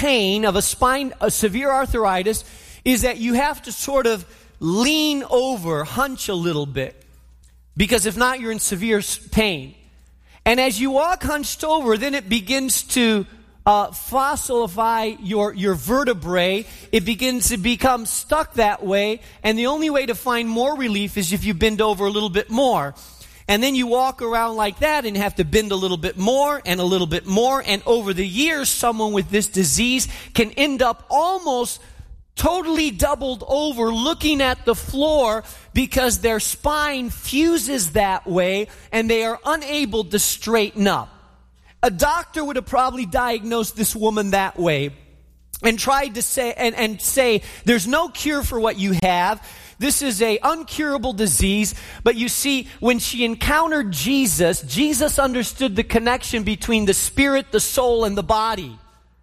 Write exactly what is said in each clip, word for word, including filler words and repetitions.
pain of a spine, a severe arthritis, is that you have to sort of lean over, hunch a little bit. Because if not, you're in severe pain. And as you walk hunched over, then it begins to uh, fossilify your, your vertebrae. It begins to become stuck that way. And the only way to find more relief is if you bend over a little bit more. And then you walk around like that and have to bend a little bit more and a little bit more. And over the years, someone with this disease can end up almost totally doubled over looking at the floor because their spine fuses that way and they are unable to straighten up. A doctor would have probably diagnosed this woman that way and tried to say, and, and say, there's no cure for what you have. This is a uncurable disease. But you see, when she encountered Jesus, Jesus understood the connection between the spirit, the soul, and the body.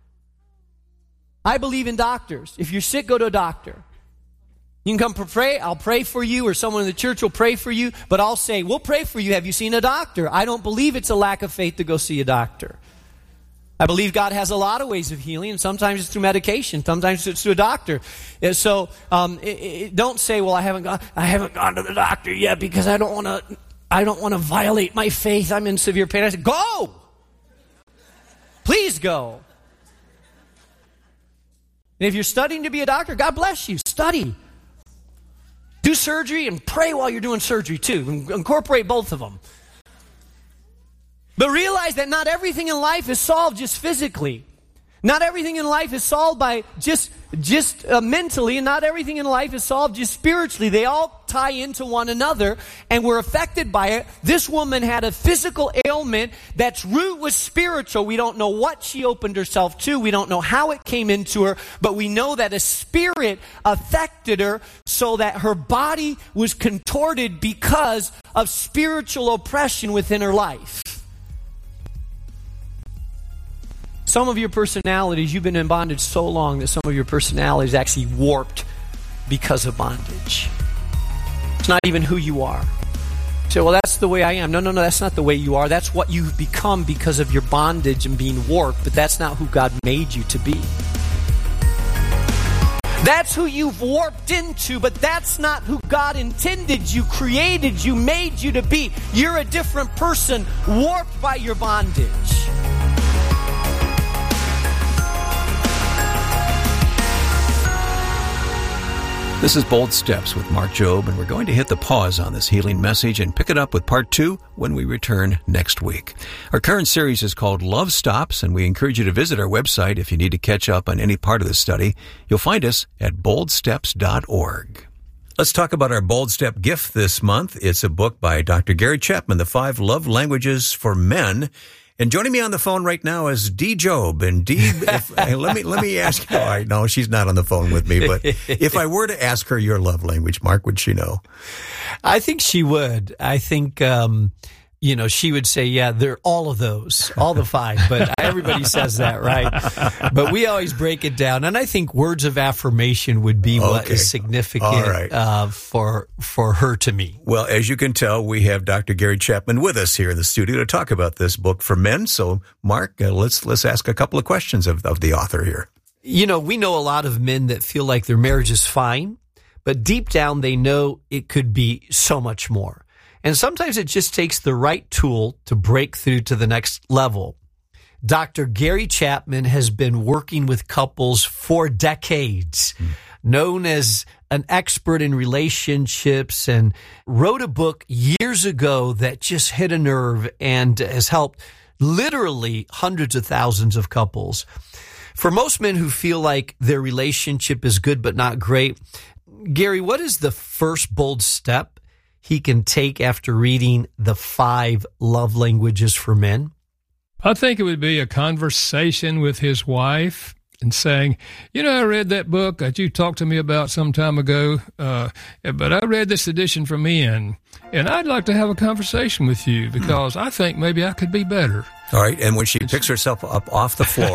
I believe in doctors. If you're sick, go to a doctor. You can come pray. I'll pray for you, or someone in the church will pray for you. But I'll say, we'll pray for you. Have you seen a doctor? I don't believe it's a lack of faith to go see a doctor. I believe God has a lot of ways of healing, and sometimes it's through medication, sometimes it's through a doctor. And so um, it, it, don't say, well, I haven't gone, I haven't gone to the doctor yet because I don't want to. I don't want to violate my faith. I'm in severe pain. I said, go. Please go. And if you're studying to be a doctor, God bless you. Study. Do surgery and pray while you're doing surgery too. Incorporate both of them. But realize that not everything in life is solved just physically. Not everything in life is solved by just, just uh, mentally, and not everything in life is solved just spiritually. They all tie into one another, and we're affected by it. This woman had a physical ailment that's root was spiritual. We don't know what she opened herself to. We don't know how it came into her, but we know that a spirit affected her so that her body was contorted because of spiritual oppression within her life. Some of your personalities, you've been in bondage so long that some of your personalities actually warped because of bondage. It's not even who you are. You say, well, that's the way I am. No, no, no, that's not the way you are. That's what you've become because of your bondage and being warped, but that's not who God made you to be. That's who you've warped into, but that's not who God intended you, created you, made you to be. You're a different person, warped by your bondage. This is Bold Steps with Mark Jobe, and we're going to hit the pause on this healing message and pick it up with part two when we return next week. Our current series is called Love Stops, and we encourage you to visit our website if you need to catch up on any part of the study. You'll find us at bold steps dot org. Let's talk about our Bold Step gift this month. It's a book by Doctor Gary Chapman, The Five Love Languages for Men. And joining me on the phone right now is Dee Jobe. And Dee, if, let me let me ask you. All right, no, she's not on the phone with me. But if I were to ask her your love language, Mark, would she know? I think she would. I think, um, you know, she would say, yeah, they're all of those, all the five. But everybody says that, right? But we always break it down. And I think words of affirmation would be okay. What is significant right. uh, for for her to me. Well, as you can tell, we have Doctor Gary Chapman with us here in the studio to talk about this book for men. So, Mark, uh, let's let's ask a couple of questions of, of the author here. You know, we know a lot of men that feel like their marriage is fine, but deep down they know it could be so much more. And sometimes it just takes the right tool to break through to the next level. Doctor Gary Chapman has been working with couples for decades, mm. known as an expert in relationships, and wrote a book years ago that just hit a nerve and has helped literally hundreds of thousands of couples. For most men who feel like their relationship is good but not great, Gary, what is the first bold step he can take after reading The Five Love Languages for Men? I think it would be a conversation with his wife and saying, you know, I read that book that you talked to me about some time ago, uh, but I read this edition for men, and I'd like to have a conversation with you because I think maybe I could be better. All right, and when she picks herself up off the floor,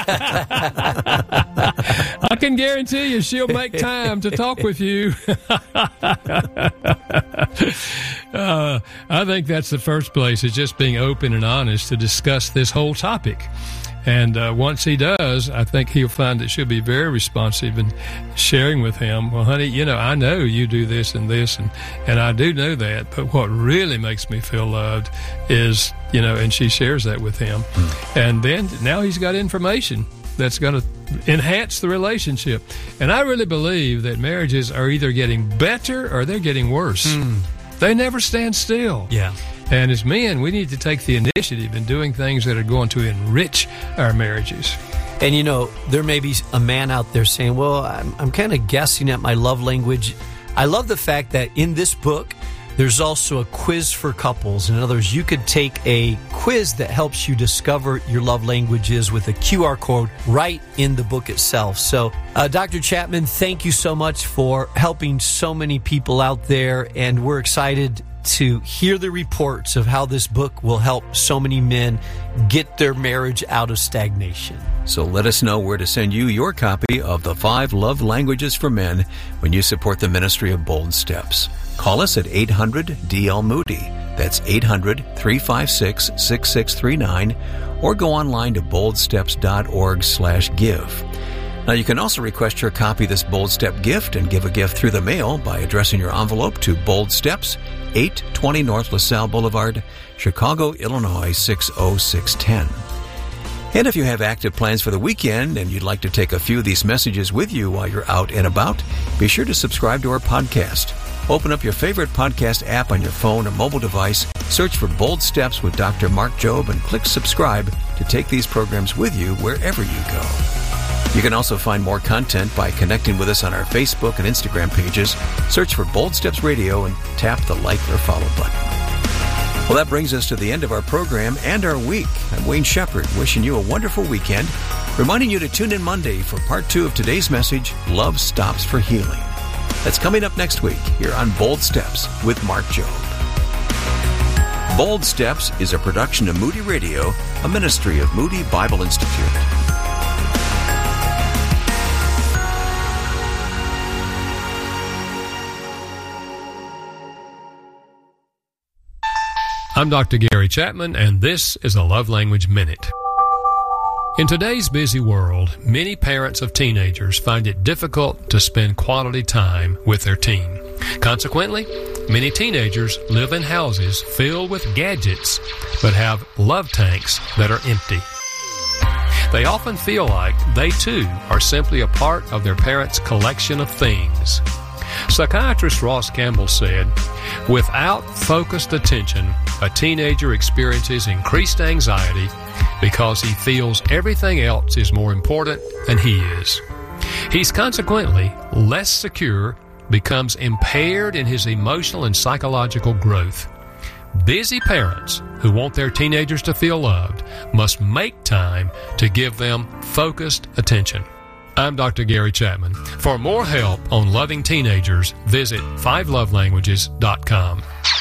I can guarantee you she'll make time to talk with you. uh, I think that's the first place, is just being open and honest to discuss this whole topic. And uh, once he does, I think he'll find that she'll be very responsive and sharing with him, well, honey, you know, I know you do this and this, and, and I do know that, but what really makes me feel loved is, you know, and she shares that with him. Mm. And then now he's got information that's going to enhance the relationship. And I really believe that marriages are either getting better or they're getting worse. Mm. They never stand still. Yeah. And as men, we need to take the initiative in doing things that are going to enrich our marriages. And, you know, there may be a man out there saying, well, I'm, I'm kind of guessing at my love language. I love the fact that in this book, there's also a quiz for couples. In other words, you could take a quiz that helps you discover your love languages with a Q R code right in the book itself. So, uh, Doctor Chapman, thank you so much for helping so many people out there. And we're excited to hear the reports of how this book will help so many men get their marriage out of stagnation. So let us know where to send you your copy of The Five Love Languages for Men when you support the ministry of Bold Steps. Call us at eight hundred D L Moody. That's eight hundred, three five six, six six three nine, or go online to boldsteps.org slash give. Now, you can also request your copy of this Bold Step gift and give a gift through the mail by addressing your envelope to Bold Steps, eight twenty North LaSalle Boulevard, Chicago, Illinois, six oh six one oh. And if you have active plans for the weekend and you'd like to take a few of these messages with you while you're out and about, be sure to subscribe to our podcast. Open up your favorite podcast app on your phone or mobile device, search for Bold Steps with Doctor Mark Jobe, and click subscribe to take these programs with you wherever you go. You can also find more content by connecting with us on our Facebook and Instagram pages. Search for Bold Steps Radio and tap the like or follow button. Well, that brings us to the end of our program and our week. I'm Wayne Shepherd, wishing you a wonderful weekend, reminding you to tune in Monday for part two of today's message, Love Stops for Healing. That's coming up next week here on Bold Steps with Mark Jobe. Bold Steps is a production of Moody Radio, a ministry of Moody Bible Institute. I'm Doctor Gary Chapman, and this is a Love Language Minute. In today's busy world, many parents of teenagers find it difficult to spend quality time with their teen. Consequently, many teenagers live in houses filled with gadgets, but have love tanks that are empty. They often feel like they too are simply a part of their parents' collection of things. Psychiatrist Ross Campbell said, without focused attention, a teenager experiences increased anxiety because he feels everything else is more important than he is. He's consequently less secure, becomes impaired in his emotional and psychological growth. Busy parents who want their teenagers to feel loved must make time to give them focused attention. I'm Doctor Gary Chapman. For more help on loving teenagers, visit five love languages dot com.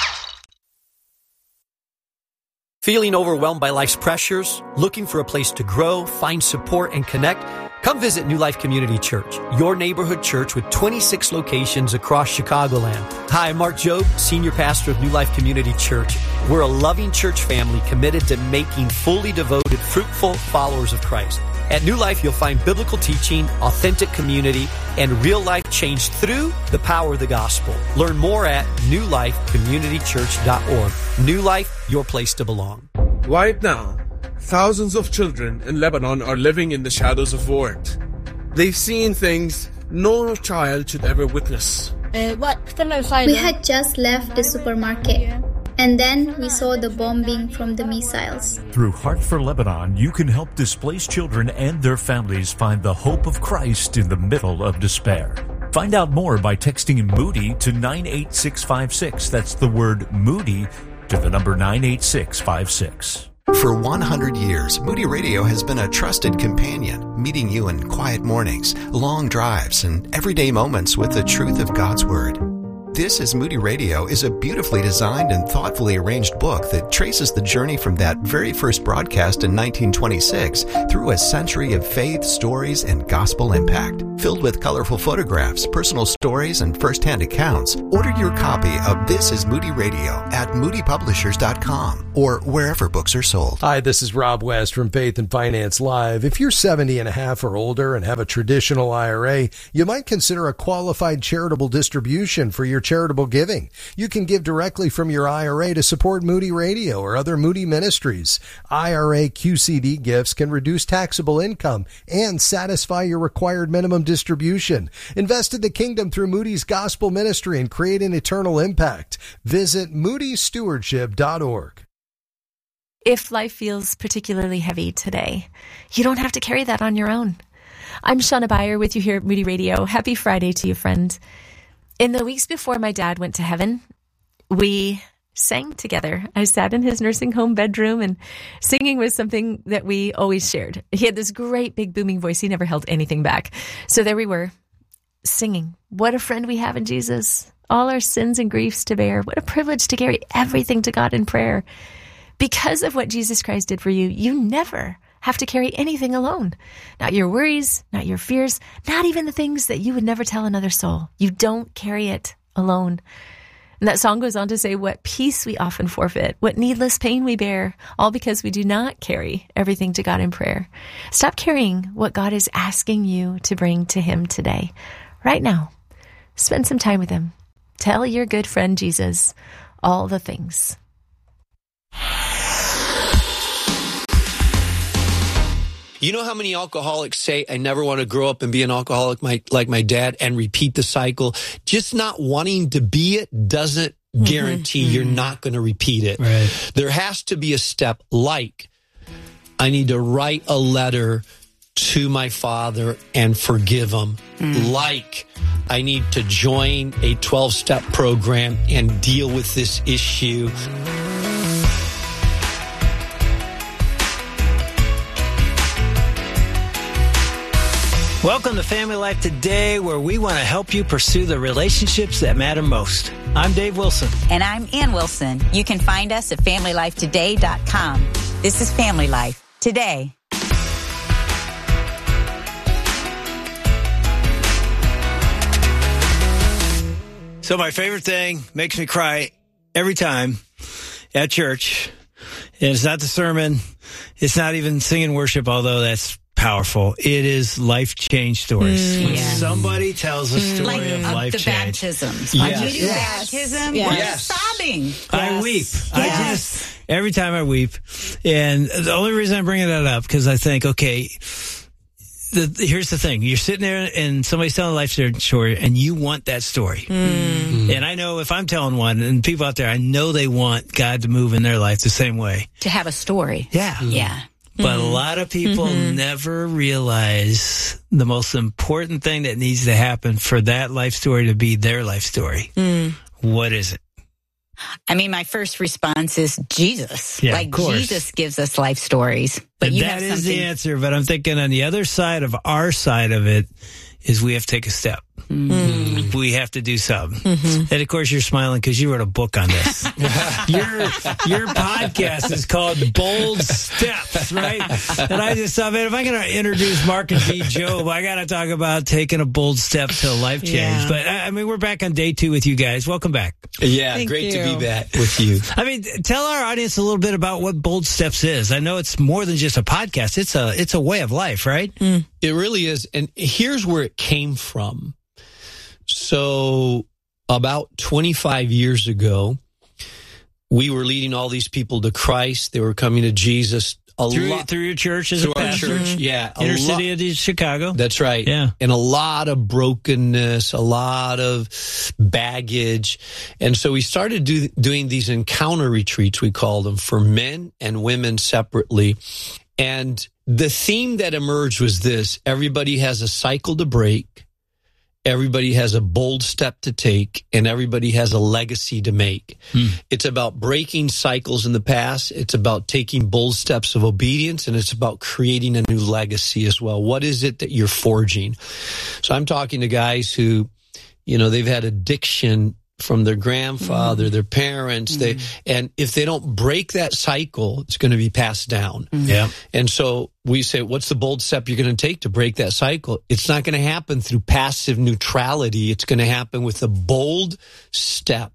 Feeling overwhelmed by life's pressures? Looking for a place to grow, find support, and connect? Come visit New Life Community Church, your neighborhood church with twenty-six locations across Chicagoland. Hi, I'm Mark Jobe, Senior Pastor of New Life Community Church. We're a loving church family committed to making fully devoted, fruitful followers of Christ. At New Life, you'll find biblical teaching, authentic community, and real-life change through the power of the gospel. Learn more at new life community church dot org. New Life, your place to belong. Right now, thousands of children in Lebanon are living in the shadows of war. They've seen things no child should ever witness. We had just left the supermarket, and then we saw the bombing from the missiles. Through Heart for Lebanon, you can help displaced children and their families find the hope of Christ in the middle of despair. Find out more by texting Moody to nine eight six five six. That's the word Moody to the number nine eight six five six. For one hundred years, Moody Radio has been a trusted companion, meeting you in quiet mornings, long drives, and everyday moments with the truth of God's Word. This is Moody Radio is a beautifully designed and thoughtfully arranged book that traces the journey from that very first broadcast in nineteen twenty-six through a century of faith, stories, and gospel impact. Filled with colorful photographs, personal stories, and first-hand accounts, order your copy of This is Moody Radio at moody publishers dot com or wherever books are sold. Hi, this is Rob West from Faith and Finance Live. If you're seventy and a half or older and have a traditional I R A, you might consider a qualified charitable distribution for your charitable giving. You can give directly from your I R A to support Moody Radio or other Moody ministries. I R A Q C D gifts can reduce taxable income and satisfy your required minimum distribution. Invest in the kingdom through Moody's gospel ministry and create an eternal impact. Visit moody stewardship dot org. If life feels particularly heavy today, you don't have to carry that on your own. I'm Shauna Beyer with you here at Moody Radio. Happy Friday to you, friend. In the weeks before my dad went to heaven, we sang together. I sat in his nursing home bedroom, and singing was something that we always shared. He had this great big booming voice. He never held anything back. So there we were, singing. What a friend we have in Jesus. All our sins and griefs to bear. What a privilege to carry everything to God in prayer. Because of what Jesus Christ did for you, you never have to carry anything alone. Not your worries, not your fears, not even the things that you would never tell another soul. You don't carry it alone. And that song goes on to say what peace we often forfeit, what needless pain we bear, all because we do not carry everything to God in prayer. Stop carrying what God is asking you to bring to Him today. Right now, spend some time with Him. Tell your good friend Jesus all the things. You know how many alcoholics say, I never want to grow up and be an alcoholic my, like my dad and repeat the cycle? Just not wanting to be it doesn't guarantee mm-hmm. you're not going to repeat it. Right. There has to be a step like, I need to write a letter to my father and forgive him. Mm. Like, I need to join a twelve-step program and deal with this issue. Welcome to Family Life Today, where we want to help you pursue the relationships that matter most. I'm Dave Wilson. And I'm Ann Wilson. You can find us at family life today dot com. This is Family Life Today. So my favorite thing makes me cry every time at church. And it's not the sermon. It's not even singing worship, although that's powerful. It is life change stories. Mm, when yeah. somebody tells a story like of uh, life the change. Baptisms. Yes. You do Yes. baptism. Yes. We're Yes. sobbing. Yes. I weep. Yes. I just, every time I weep. And the only reason I'm bringing that up, because I think, okay, the, here's the thing. You're sitting there and somebody's telling a life story and you want that story. Mm. And I know if I'm telling one and people out there, I know they want God to move in their life the same way. To have a story. Yeah. Yeah. But mm-hmm. a lot of people mm-hmm. never realize the most important thing that needs to happen for that life story to be their life story. Mm. What is it? I mean, my first response is Jesus. Yeah, like Jesus gives us life stories. But and you that have is the answer. But I'm thinking on the other side of our side of it is we have to take a step. Mm. We have to do something. Mm-hmm. And of course, you're smiling because you wrote a book on this. your your podcast is called Bold Steps, right? And I just thought, man, if I'm going to introduce Mark and B. Job, I got to talk about taking a bold step to life change. Yeah. But I mean, we're back on day two with you guys. Welcome back. Yeah, Thank great you. to be back with you. I mean, tell our audience a little bit about what Bold Steps is. I know it's more than just a podcast. It's a it's a way of life, right? Mm. It really is. And here's where it came from. So about twenty-five years ago, we were leading all these people to Christ. They were coming to Jesus. A through, lot, through your church as through a pastor? our church, yeah. Inner lo- city of Chicago. That's right. Yeah. And a lot of brokenness, a lot of baggage. And so we started do, doing these encounter retreats, we call them, for men and women separately. And the theme that emerged was this: everybody has a cycle to break. Everybody has a bold step to take, and everybody has a legacy to make. Hmm. It's about breaking cycles in the past. It's about taking bold steps of obedience, and it's about creating a new legacy as well. What is it that you're forging? So I'm talking to guys who, you know, they've had addiction from their grandfather, mm. their parents. Mm. They and if they don't break that cycle, it's going to be passed down. Mm. Yeah. And so we say, what's the bold step you're going to take to break that cycle? It's not going to happen through passive neutrality. It's going to happen with a bold step.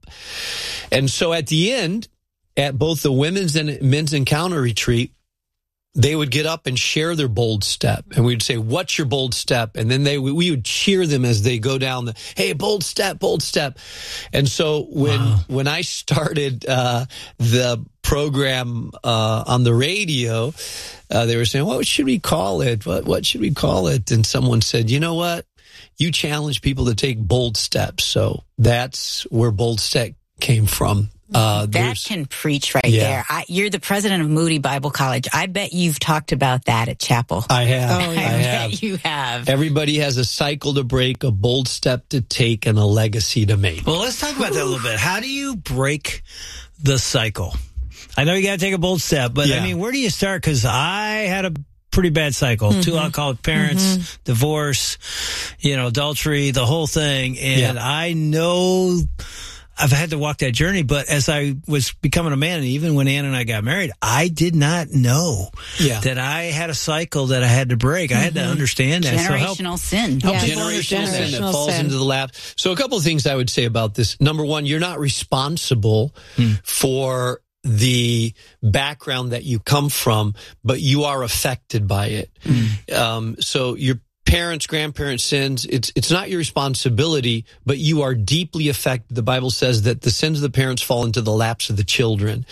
And so at the end, at both the women's and men's encounter retreat, they would get up and share their bold step. And we'd say, what's your bold step? And then they we would cheer them as they go down the, hey, bold step, bold step. And so when wow. when I started uh, the program uh, on the radio, uh, they were saying, what should we call it? What, what should we call it? And someone said, you know what? You challenge people to take bold steps. So that's where bold step came from. Uh, that can preach right yeah. there. I, you're the president of Moody Bible College. I bet you've talked about that at chapel. I have. Oh, yeah. I, I have. bet you have. Everybody has a cycle to break, a bold step to take, and a legacy to make. Well, let's talk about that a little bit. How do you break the cycle? I know you got to take a bold step, but yeah. I mean, where do you start? Because I had a pretty bad cycle. Mm-hmm. Two alcoholic parents, mm-hmm. divorce, you know, adultery, the whole thing. And yeah. I know I've had to walk that journey, but as I was becoming a man, and even when Ann and I got married, I did not know yeah. that I had a cycle that I had to break. Mm-hmm. I had to understand that. Generational so help, sin. Help yeah. Generational sin that falls sin. into the lap. So a couple of things I would say about this. Number one, you're not responsible hmm. for the background that you come from, but you are affected by it. Mm. Um, so your parents, grandparents' sins, it's it's not your responsibility, but you are deeply affected. The Bible says that the sins of the parents fall into the laps of the children.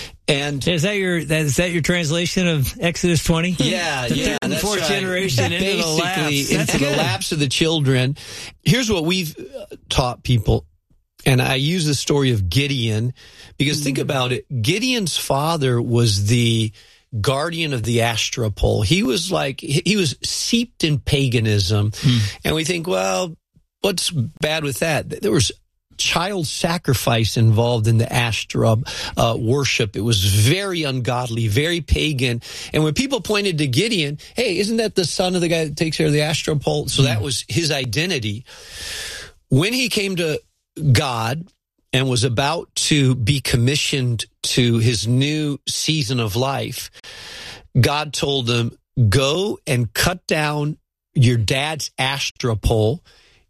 And is that your that is that your translation of Exodus twenty? Yeah, the yeah, third and that's fourth right. generation into Basically, the laps. That's into good. the laps of the children. Here's what we've taught people. And I use the story of Gideon because think about it. Gideon's father was the guardian of the Astra pole. He was like, he was seeped in paganism. Hmm. And we think, well, what's bad with that? There was child sacrifice involved in the Astra uh, worship. It was very ungodly, very pagan. And when people pointed to Gideon, hey, isn't that the son of the guy that takes care of the Astra pole? So hmm. that was his identity. When he came to God and was about to be commissioned to his new season of life, God told him, go and cut down your dad's Astra pole,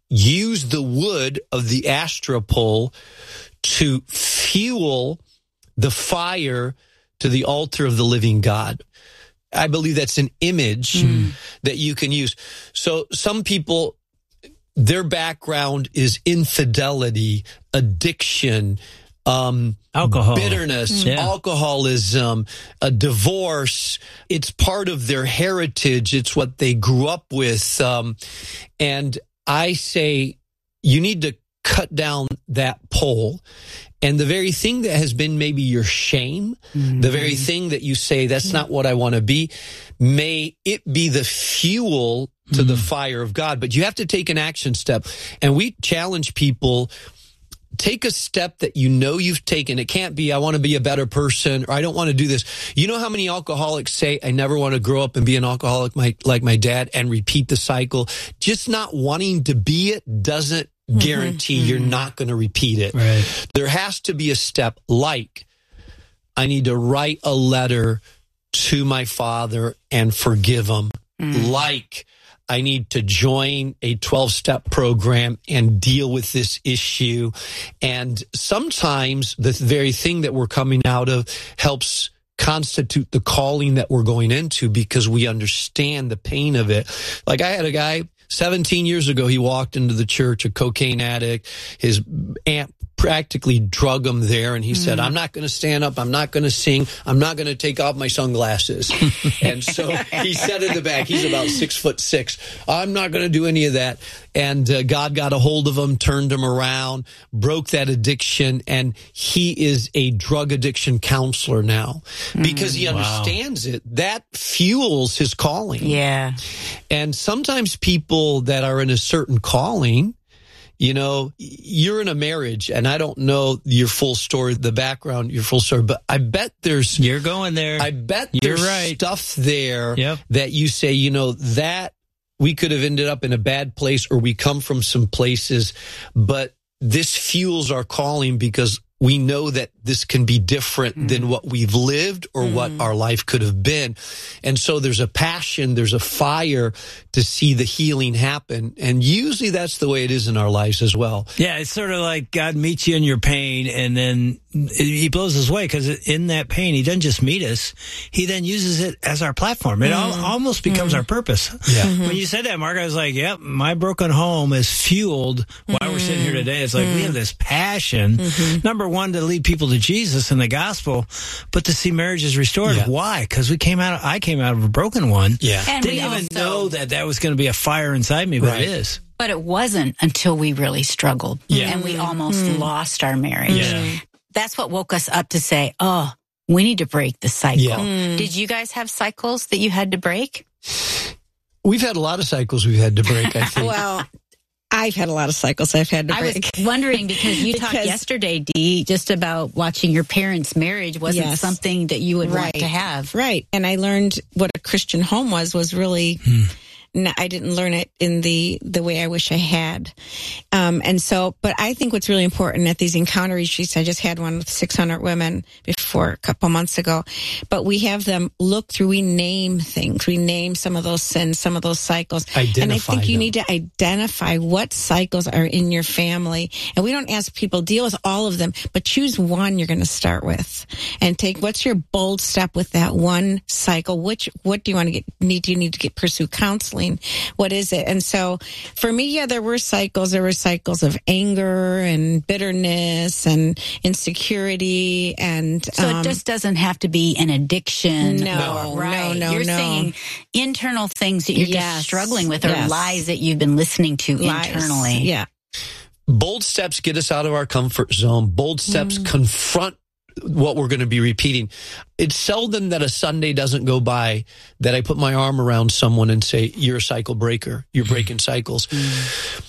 use the wood of the Astra pole to fuel the fire to the altar of the living God. I believe that's an image mm. that you can use. So some people, their background is infidelity, addiction, um, alcohol, bitterness, yeah. alcoholism, a divorce. It's part of their heritage. It's what they grew up with. Um, and I say you need to cut down that pole. And the very thing that has been maybe your shame, mm-hmm. the very thing that you say, that's not what I want to be, may it be the fuel to mm-hmm. the fire of God. But you have to take an action step. And we challenge people, take a step that you know you've taken. It can't be, I want to be a better person, or I don't want to do this. You know how many alcoholics say, I never want to grow up and be an alcoholic my, like my dad and repeat the cycle? Just not wanting to be it doesn't guarantee mm-hmm. you're not going to repeat it. Right. There has to be a step like, I need to write a letter to my father and forgive him. Mm. Like, I need to join a twelve-step program and deal with this issue. And sometimes the very thing that we're coming out of helps constitute the calling that we're going into because we understand the pain of it. Like I had a guy seventeen years ago, he walked into the church, a cocaine addict. His aunt practically drug him there, and he mm. said, I'm not going to stand up, I'm not going to sing, I'm not going to take off my sunglasses. And so he said in the back, he's about six foot six, I'm not going to do any of that. And uh, God got a hold of him, turned him around, broke that addiction, and he is a drug addiction counselor now because he understands wow. it. That fuels his calling. Yeah. And sometimes people that are in a certain calling, you know, you're in a marriage, and I don't know your full story, the background, your full story, but I bet there's... You're going there. I bet you're there's right. stuff there yep. that you say, you know, that we could have ended up in a bad place, or we come from some places, but this fuels our calling because we know that this can be different mm. than what we've lived or mm. what our life could have been. And so there's a passion, there's a fire to see the healing happen. And usually that's the way it is in our lives as well. Yeah, it's sort of like God meets you in your pain and then he blows his way, because in that pain, he doesn't just meet us. He then uses it as our platform. It mm. al- almost becomes mm. our purpose. Yeah. Mm-hmm. When you said that, Mark, I was like, yep, my broken home is fueled why mm. we're sitting here today. It's like mm. we have this passion. Mm-hmm. Number one, to lead people to Jesus and the gospel, but to see marriages restored. Yeah. Why? Because we came out. Of, I came out of a broken one. Yeah, and didn't even also know that that was going to be a fire inside me, but right. it is. But it wasn't until we really struggled, yeah. and we almost mm. lost our marriage. Yeah. That's what woke us up to say, "Oh, we need to break the cycle." Yeah. Mm. Did you guys have cycles that you had to break? We've had a lot of cycles we've had to break. I think. Well. I've had a lot of cycles I've had to break. I was wondering, because you because, talked yesterday, Dee, just about watching your parents' marriage wasn't yes. something that you would right. want to have. Right. And I learned what a Christian home was, was really... Hmm. No, I didn't learn it in the, the way I wish I had. Um, and so, but I think what's really important at these encounter retreats, I just had one with six hundred women before a couple months ago, but we have them look through, we name things, we name some of those sins, some of those cycles. Identify and I think you them. need to identify what cycles are in your family. And we don't ask people, deal with all of them, but choose one you're going to start with and take, what's your bold step with that one cycle? Which, what do you want to get, need, do you need to get, pursue counseling? What is it? And so for me, yeah, there were cycles. There were cycles of anger and bitterness and insecurity. And so um, it just doesn't have to be an addiction. No, or, right. no, no, You're no. saying internal things that you're yes. just struggling with, or yes. lies that you've been listening to lies. internally. Yeah. Bold steps get us out of our comfort zone. Bold steps mm. confront what we're going to be repeating. It's seldom that a Sunday doesn't go by that I put my arm around someone and say, you're a cycle breaker. You're breaking cycles. Mm.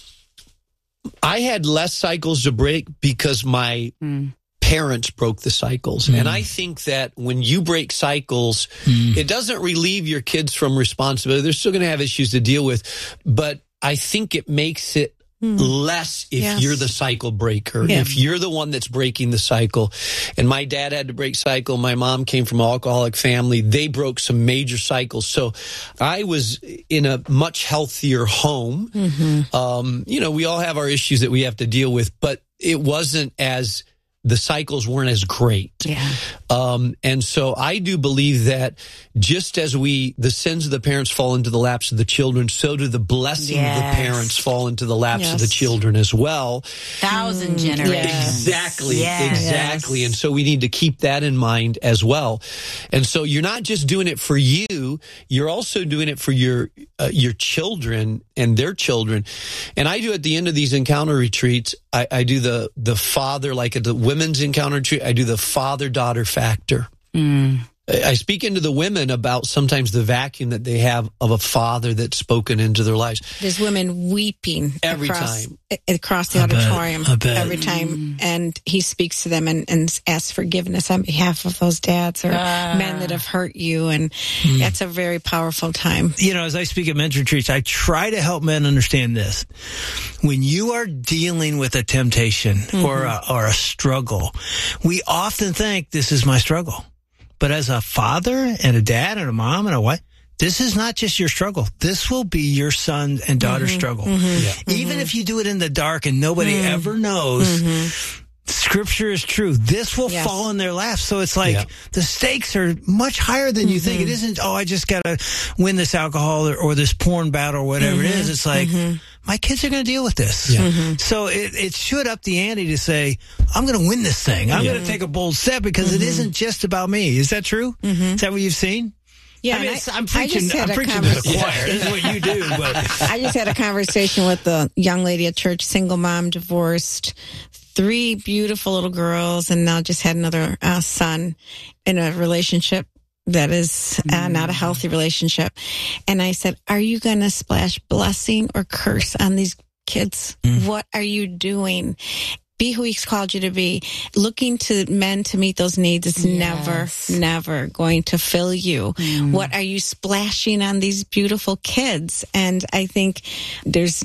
I had less cycles to break because my mm. parents broke the cycles. Mm. And I think that when you break cycles, mm. it doesn't relieve your kids from responsibility. They're still going to have issues to deal with, but I think it makes it Mm. less if yes. you're the cycle breaker, yeah. if you're the one that's breaking the cycle. And my dad had to break cycle. My mom came from an alcoholic family. They broke some major cycles. So I was in a much healthier home. Mm-hmm. Um, you know, we all have our issues that we have to deal with, but it wasn't as, the cycles weren't as great. Yeah. Um, and so I do believe that just as we, the sins of the parents fall into the laps of the children, so do the blessings yes. of the parents fall into the laps yes. of the children as well. Thousand mm, generations. Exactly. Yes. Exactly. And so we need to keep that in mind as well. And so you're not just doing it for you, you're also doing it for your, uh, your children and their children. And I do at the end of these encounter retreats, I, I do the, the father, like at the women's encounter retreat, I do the father-daughter factor. Mm. I speak into the women about sometimes the vacuum that they have of a father that's spoken into their lives. There's women weeping every across, time across the I auditorium bet, I bet. every time, mm. and he speaks to them and, and asks forgiveness on behalf of those dads or uh. men that have hurt you, and mm. that's a very powerful time. You know, as I speak at men's retreats, I try to help men understand this. When you are dealing with a temptation mm-hmm. or a, or a struggle, we often think this is my struggle. But as a father and a dad and a mom and a wife, this is not just your struggle. This will be your son and daughter's mm-hmm, struggle. Mm-hmm, yeah. Even mm-hmm. if you do it in the dark and nobody mm-hmm. ever knows, mm-hmm. Scripture is true. This will yes. fall in their laps. So it's like yeah. the stakes are much higher than you mm-hmm. think. It isn't, oh, I just got to win this alcohol or, or this porn battle or whatever mm-hmm. it is. It's like, mm-hmm. my kids are going to deal with this. Yeah. Mm-hmm. So it, it should up the ante to say, I'm going to win this thing. I'm yeah. going to take a bold step because mm-hmm. it isn't just about me. Is that true? Mm-hmm. Is that what you've seen? Yeah, I mean, I, I'm preaching, I'm preaching convers- to the choir. This is what you do. But I just had a conversation with a young lady at church, single mom, divorced, three beautiful little girls, and now just had another uh, son in a relationship that is uh, not a healthy relationship. And I said, are you going to splash blessing or curse on these kids? Mm. What are you doing? Be who he's called you to be. Looking to men to meet those needs is yes. never, never going to fill you. Mm. What are you splashing on these beautiful kids? And I think there's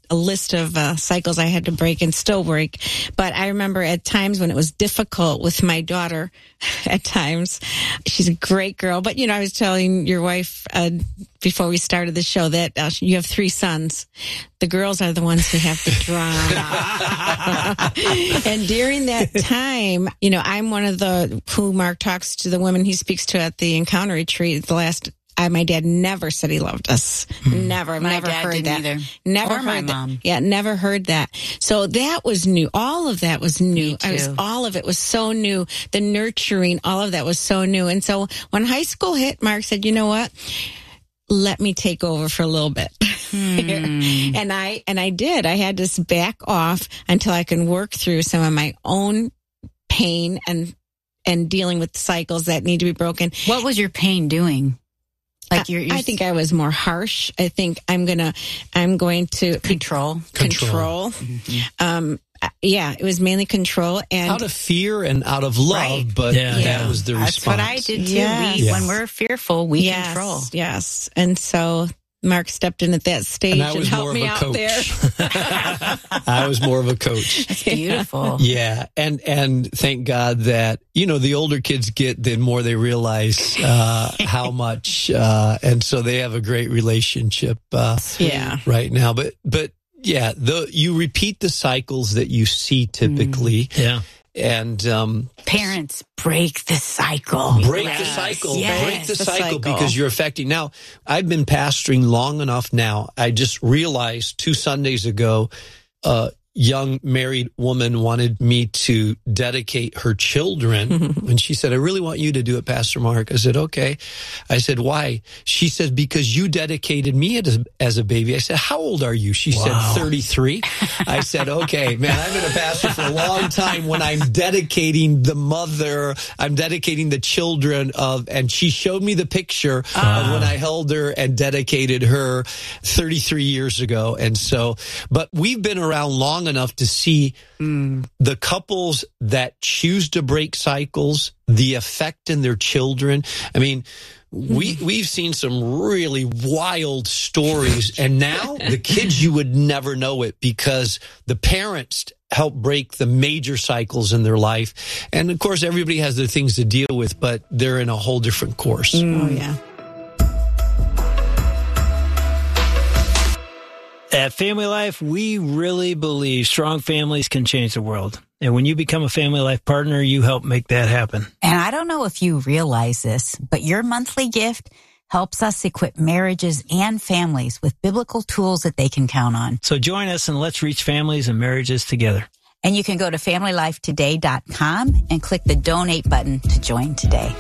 a list of uh, cycles I had to break and still break. But I remember at times when it was difficult with my daughter, at times, she's a great girl. But, you know, I was telling your wife uh, before we started the show that uh, you have three sons. The girls are the ones who have the drama. And during that time, you know, I'm one of the who Mark talks to, the women he speaks to at the Encounter Retreat. The last I, my dad never said he loved us. Hmm. Never, I've my never dad heard didn't that. Either. Never or heard my that. mom. Yeah, never heard that. So that was new. All of that was new. Me too. I was, all of it was so new. The nurturing, all of that was so new. And so when high school hit, Mark said, "You know what? Let me take over for a little bit." Hmm. and I and I did. I had to back off until I can work through some of my own pain and and dealing with cycles that need to be broken. What was your pain doing? Like you're, you're I think I was more harsh. I think I'm gonna, I'm going to control, control. control. Mm-hmm. Um, yeah, it was mainly control and out of fear and out of love, right. but yeah. that Yeah. was the That's response. That's what I did too. Yes. We, Yeah. When we're fearful, we yes. control. Yes, and so Mark stepped in at that stage and, and, I was helped more me of a out coach. there. I was more of a coach. That's beautiful. Yeah, and and thank God that, you know, the older kids get, the more they realize uh, how much, uh, and so they have a great relationship. Uh, yeah, right now, but but yeah, the you repeat the cycles that you see typically. Mm. Yeah. And um, parents, break the cycle. Break yes. the cycle. Yes. Break the, the cycle, cycle because you're affecting. Now, I've been pastoring long enough now. I just realized two Sundays ago, a young married woman wanted me to dedicate her children. And she said, "I really want you to do it, Pastor Mark." I said, "Okay." I said, "Why?" She said, "Because you dedicated me as a, as a baby." I said, "How old are you?" She wow. said, thirty-three. I said, "Okay, man, I've been a pastor for a long time when I'm dedicating the mother, I'm dedicating the children of," and she showed me the picture uh. of when I held her and dedicated her thirty-three years ago. And so, but we've been around long enough to see mm. the couples that choose to break cycles, the effect in their children. I mean, we, we've seen some really wild stories, and now the kids, you would never know it because the parents help break the major cycles in their life. And of course, everybody has their things to deal with, but they're in a whole different course. Mm. Oh, yeah. At Family Life, we really believe strong families can change the world. And when you become a Family Life partner, you help make that happen. And I don't know if you realize this, but your monthly gift helps us equip marriages and families with biblical tools that they can count on. So join us and let's reach families and marriages together. And you can go to family life today dot com and click the donate button to join today.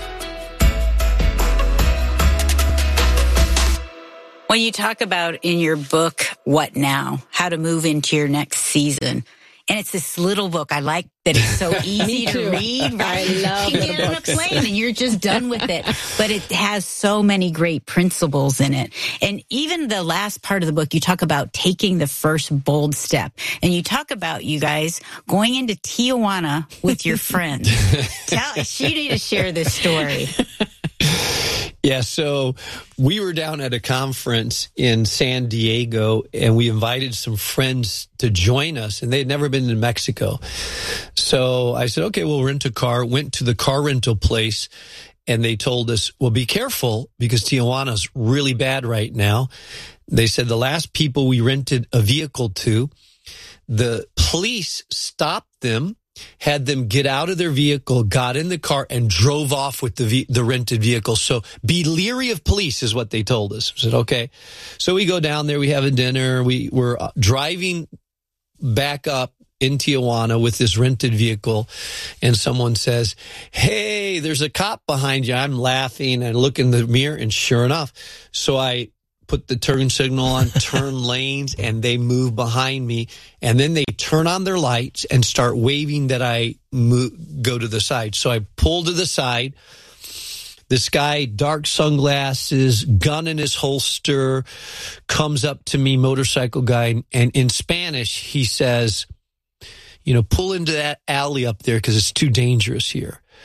When you talk about in your book, What Now? How to Move into Your Next Season. And it's this little book. I like that it's so easy to read. Right? I love you can get on a plane and you're just done with it. But it has so many great principles in it. And even the last part of the book, you talk about taking the first bold step. And you talk about, you guys, going into Tijuana with your friends. Tell us, you need to share this story. Yeah, so we were down at a conference in San Diego, and we invited some friends to join us, and they had never been to Mexico. So I said, okay, we'll rent a car, went to the car rental place, and they told us, well, be careful because Tijuana's really bad right now. They said the last people we rented a vehicle to, the police stopped them, had them get out of their vehicle, got in the car, and drove off with the the rented vehicle. So be leery of police is what they told us. I said, okay. So we go down there, we have a dinner, we were driving back up in Tijuana with this rented vehicle, and someone says, hey, there's a cop behind you. I'm laughing and look in the mirror, and sure enough. So I put the turn signal on, turn lanes, and they move behind me. And then they turn on their lights and start waving that I move, go to the side. So I pull to the side. This guy, dark sunglasses, gun in his holster, comes up to me, motorcycle guy, and in Spanish, he says, you know, pull into that alley up there because it's too dangerous here.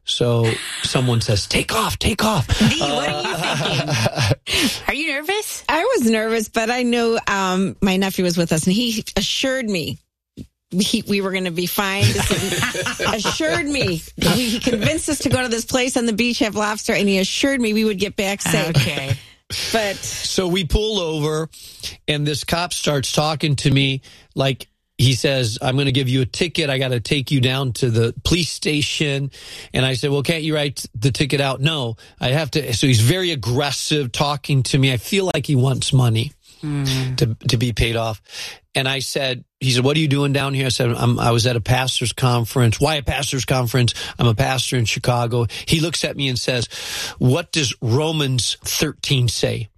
So someone says, take off, take off. Dee, what are you thinking? Are you nervous? I was nervous, but I knew um, my nephew was with us, and he assured me we, we were going to be fine. assured me. He, he convinced us to go to this place on the beach, have lobster, and he assured me we would get back safe. Okay. But so we pull over, and this cop starts talking to me like, he says, I'm going to give you a ticket. I got to take you down to the police station. And I said, well, can't you write the ticket out? No, I have to. So he's very aggressive talking to me. I feel like he wants money mm. to, to be paid off. And I said, he said, what are you doing down here? I said, I'm, I was at a pastor's conference. Why a pastor's conference? I'm a pastor in Chicago. He looks at me and says, what does Romans thirteen say?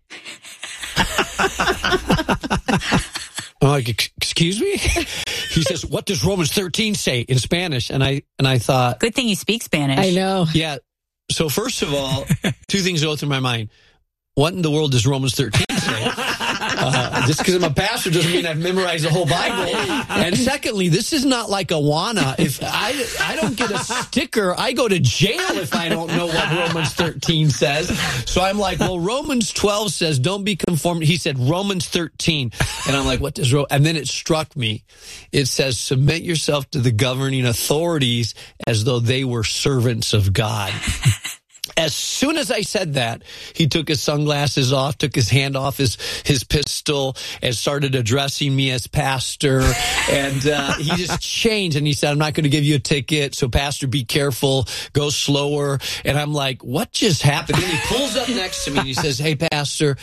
I'm like, excuse me? He says, what does Romans thirteen say in Spanish? And I and I thought, good thing you speak Spanish. I know. Yeah. So first of all, two things go through my mind. What in the world does Romans thirteen say? Uh, just because I'm a pastor doesn't mean I've memorized the whole Bible. And secondly, this is not like Awana. If I I don't get a sticker, I go to jail if I don't know what Romans thirteen says. So I'm like, well, Romans twelve says, don't be conformed. He said Romans thirteen. And I'm like, what does Ro-? And then it struck me. It says, submit yourself to the governing authorities as though they were servants of God. As soon as I said that, he took his sunglasses off, took his hand off his, his pistol, and started addressing me as pastor. And uh, he just changed, and he said, I'm not going to give you a ticket, so pastor, be careful, go slower. And I'm like, what just happened? And he pulls up next to me, and he says, hey, pastor,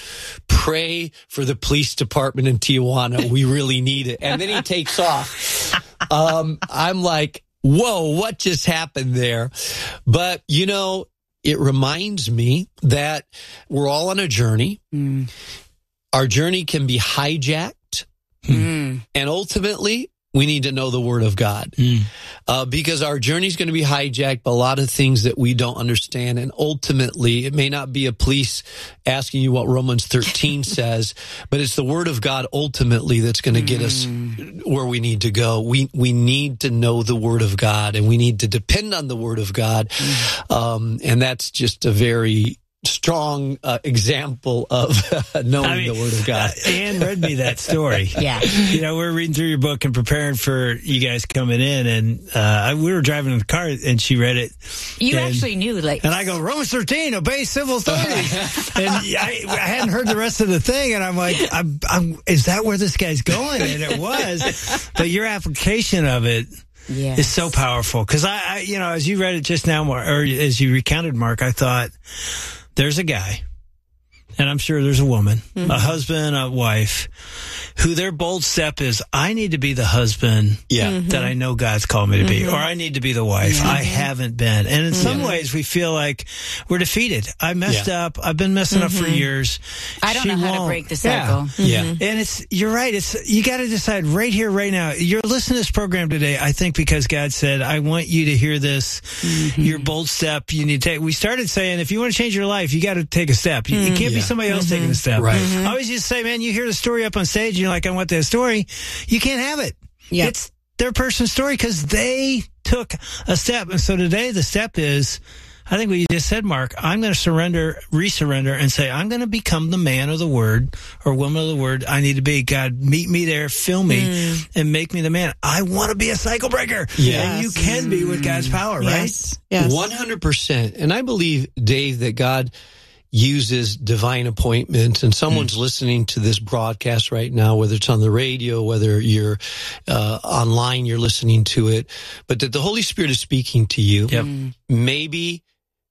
pray for the police department in Tijuana. We really need it. And then he takes off. Um, I'm like, whoa, what just happened there? But, you know, it reminds me that we're all on a journey. Mm. Our journey can be hijacked. Mm. And ultimately, we need to know the Word of God. Mm. Uh, because our journey is going to be hijacked by a lot of things that we don't understand. And ultimately, it may not be a police asking you what Romans thirteen says, but it's the Word of God ultimately that's going to get us where we need to go. We we need to know the Word of God, and we need to depend on the Word of God. Mm. Um, and that's just a very strong uh, example of uh, knowing I mean, the Word of God. Uh, Ann read me that story. Yeah. You know, we're reading through your book and preparing for you guys coming in, and uh, we were driving in the car, and she read it. You and, actually knew, like... And I go, Romans thirteen, obey civil authorities. And I, I hadn't heard the rest of the thing, and I'm like, I'm, I'm, is that where this guy's going? And it was. But your application of it yes. is so powerful. Because, I, I, you know, as you read it just now, or as you recounted, Mark, I thought... There's a guy, and I'm sure there's a woman, mm-hmm. a husband, a wife, who their bold step is, I need to be the husband yeah. mm-hmm. that I know God's called me to be, mm-hmm. or I need to be the wife. Mm-hmm. I haven't been. And in some mm-hmm. ways, we feel like we're defeated. I messed yeah. up. I've been messing mm-hmm. up for years. I don't she know how won't. to break the cycle. Yeah. Mm-hmm. yeah. And it's, you're right. It's, you got to decide right here, right now. You're listening to this program today, I think, because God said, I want you to hear this, mm-hmm. your bold step you need to take. We started saying, if you want to change your life, you got to take a step. You, mm-hmm. It can't yeah. be somebody else mm-hmm. taking a step. Right. Mm-hmm. I always used to say, man, you hear the story up on stage, and you're like, I want that story. You can't have it. Yep. It's their person's story because they took a step. And so today the step is, I think what you just said, Mark, I'm going to surrender, re-surrender, and say, I'm going to become the man of the Word or woman of the Word I need to be. God, meet me there, fill me, mm. and make me the man. I want to be a cycle breaker. Yes. And you can be with God's power, yes. right? Yes. one hundred percent. And I believe, Dave, that God uses divine appointments, and someone's mm. listening to this broadcast right now, whether it's on the radio, whether you're uh, online, you're listening to it, but that the Holy Spirit is speaking to you. Yep. Mm. Maybe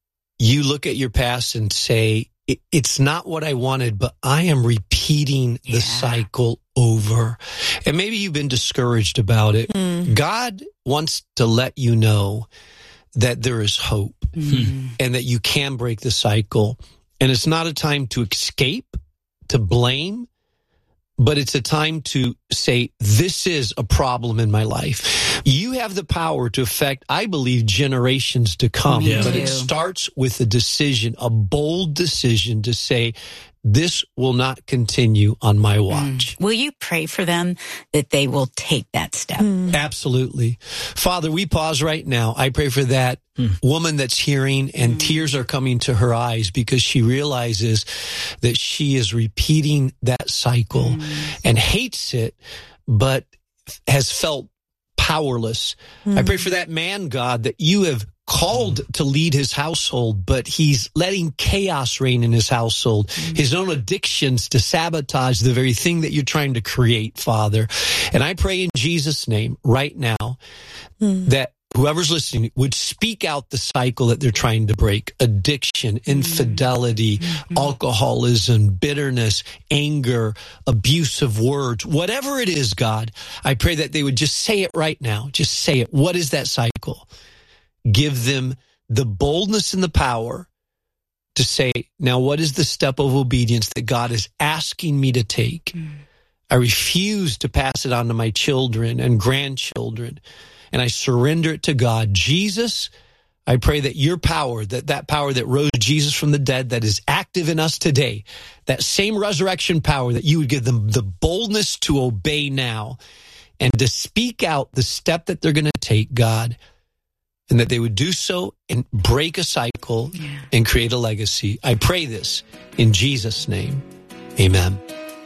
you look at your past and say, it's not what I wanted, but I am repeating yeah. the cycle over. And maybe you've been discouraged about it. Mm. God wants to let you know that there is hope mm. and that you can break the cycle. And it's not a time to escape, to blame, but it's a time to say, this is a problem in my life. You have the power to affect, I believe, generations to come. Me but too. It starts with a decision, a bold decision to say, this will not continue on my watch. Mm. Will you pray for them that they will take that step? Mm. Absolutely. Father, we pause right now. I pray for that mm. woman that's hearing and mm. tears are coming to her eyes because she realizes that she is repeating that cycle mm. and hates it, but has felt powerless. Mm. I pray for that man, God, that you have called to lead his household, but he's letting chaos reign in his household, mm. his own addictions to sabotage the very thing that you're trying to create, Father. And I pray in Jesus' name right now mm. that whoever's listening would speak out the cycle that they're trying to break: addiction, infidelity, mm-hmm. alcoholism, bitterness, anger, abusive words, whatever it is, God. I pray that they would just say it right now. Just say it. What is that cycle? Give them the boldness and the power to say, now what is the step of obedience that God is asking me to take? Mm. I refuse to pass it on to my children and grandchildren, and I surrender it to God. Jesus, I pray that your power, that that power that rose Jesus from the dead, that is active in us today, that same resurrection power, that you would give them the boldness to obey now and to speak out the step that they're going to take, God, and that they would do so and break a cycle yeah. and create a legacy. I pray this in Jesus' name. Amen.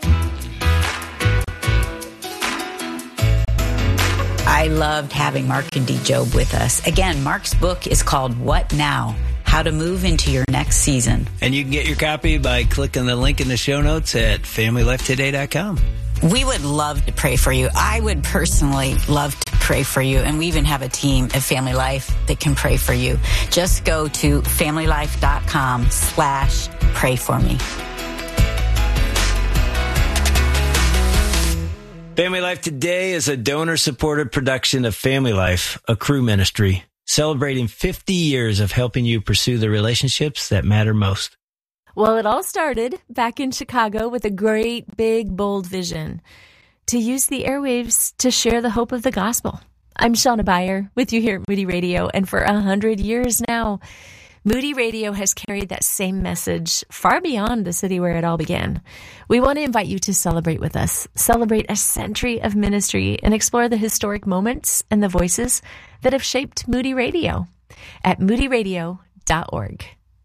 I loved having Mark and D. Job with us. Again, Mark's book is called What Now? How to Move into Your Next Season. And you can get your copy by clicking the link in the show notes at family life today dot com. We would love to pray for you. I would personally love to pray for you. And we even have a team at Family Life that can pray for you. Just go to family life dot com slash pray for me. Family Life Today is a donor-supported production of Family Life, a crew ministry, celebrating fifty years of helping you pursue the relationships that matter most. Well, it all started back in Chicago with a great, big, bold vision to use the airwaves to share the hope of the gospel. I'm Shauna Beyer with you here at Moody Radio, and for a hundred years now, Moody Radio has carried that same message far beyond the city where it all began. We want to invite you to celebrate with us, celebrate a century of ministry, and explore the historic moments and the voices that have shaped Moody Radio at moody radio dot org.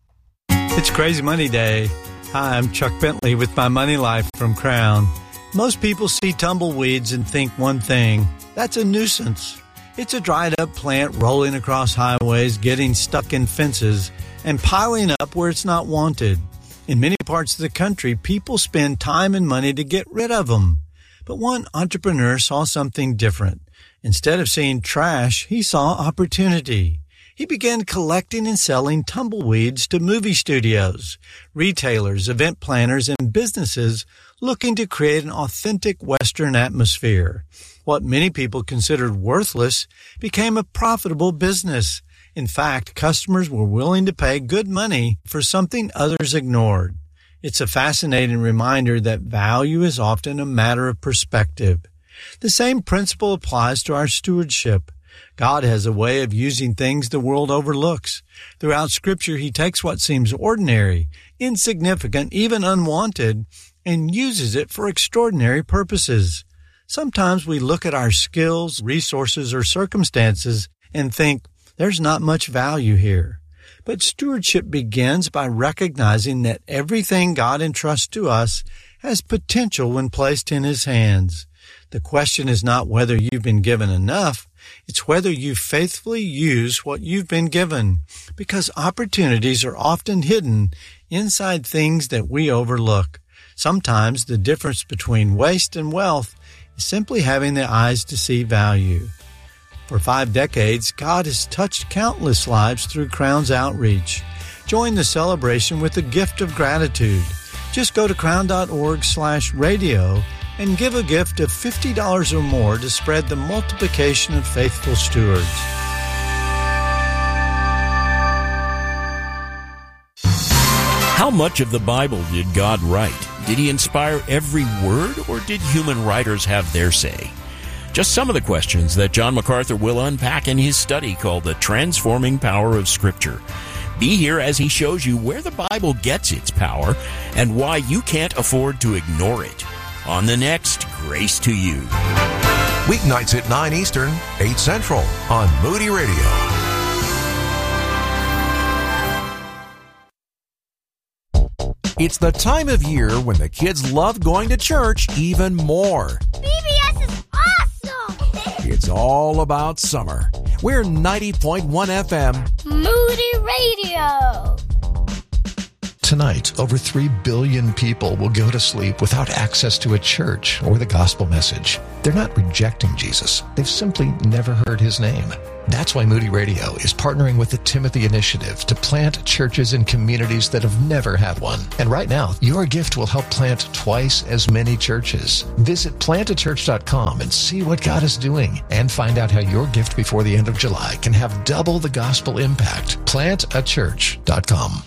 It's Crazy Money Day. Hi, I'm Chuck Bentley with my Money Life from Crown. Most people see tumbleweeds and think one thing: that's a nuisance. It's a dried-up plant rolling across highways, getting stuck in fences, and piling up where it's not wanted. In many parts of the country, people spend time and money to get rid of them. But one entrepreneur saw something different. Instead of seeing trash, he saw opportunity. He began collecting and selling tumbleweeds to movie studios, retailers, event planners, and businesses looking to create an authentic Western atmosphere. What many people considered worthless became a profitable business. In fact, customers were willing to pay good money for something others ignored. It's a fascinating reminder that value is often a matter of perspective. The same principle applies to our stewardship. God has a way of using things the world overlooks. Throughout Scripture, He takes what seems ordinary, insignificant, even unwanted, and uses it for extraordinary purposes. Sometimes we look at our skills, resources, or circumstances and think, there's not much value here. But stewardship begins by recognizing that everything God entrusts to us has potential when placed in His hands. The question is not whether you've been given enough, it's whether you faithfully use what you've been given, because opportunities are often hidden inside things that we overlook. Sometimes the difference between waste and wealth is simply having the eyes to see value. For five decades, God has touched countless lives through Crown's outreach. Join the celebration with a gift of gratitude. Just go to crown.org slash radio and give a gift of fifty dollars or more to spread the multiplication of faithful stewards. How much of the Bible did God write? Did He inspire every word, or did human writers have their say? Just some of the questions that John MacArthur will unpack in his study called The Transforming Power of Scripture. Be here as he shows you where the Bible gets its power and why you can't afford to ignore it. On the next Grace to You. Weeknights at nine Eastern, eight Central on Moody Radio. It's the time of year when the kids love going to church even more. B B S is awesome! It's all about summer. We're ninety point one F M. Moody Radio. Tonight, over three billion people will go to sleep without access to a church or the gospel message. They're not rejecting Jesus. They've simply never heard his name. That's why Moody Radio is partnering with the Timothy Initiative to plant churches in communities that have never had one. And right now, your gift will help plant twice as many churches. Visit plant a church dot com and see what God is doing, and find out how your gift before the end of July can have double the gospel impact. plant a church dot com.